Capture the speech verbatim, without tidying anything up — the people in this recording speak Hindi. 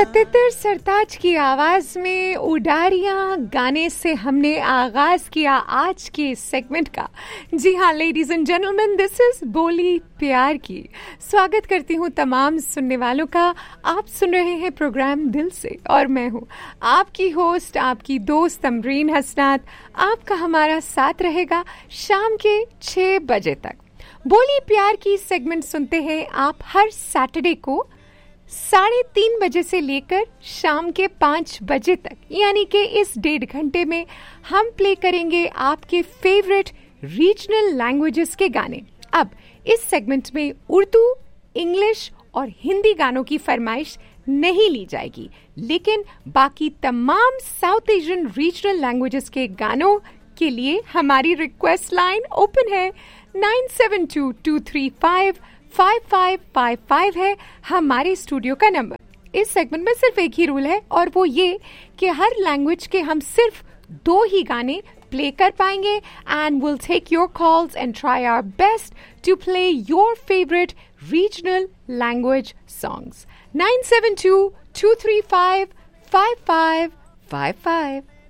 सत्येंद्र सरताज की आवाज में उडारियां गाने से हमने आगाज किया आज के सेगमेंट का। जी हाँ ladies and gentleman, this is बोली प्यार की। स्वागत करती हूँ तमाम सुनने वालों का। आप सुन रहे हैं प्रोग्राम दिल से और मैं हूँ आपकी होस्ट, आपकी दोस्त तमरीन हसनात। आपका हमारा साथ रहेगा शाम के छह बजे तक। बोली प्यार की सेगमेंट सुनते हैं आप हर सैटरडे को साढ़े तीन बजे से लेकर शाम के पाँच बजे तक, यानी कि इस डेढ़ घंटे में हम प्ले करेंगे आपके फेवरेट रीजनल लैंग्वेजेस के गाने। अब इस सेगमेंट में उर्दू, इंग्लिश और हिंदी गानों की फरमाइश नहीं ली जाएगी, लेकिन बाकी तमाम साउथ एशियन रीजनल लैंग्वेजेस के गानों के लिए हमारी रिक्वेस्ट लाइन ओपन है। Nine seven to to three five five five five five है हमारे स्टूडियो का नंबर। इस सेगमेंट में सिर्फ एक ही रूल है और वो ये कि हर लैंग्वेज के हम सिर्फ दो ही गाने प्ले कर पाएंगे and will take your calls and try our best to play your favourite regional language songs. Nine seven to to three five five five five five.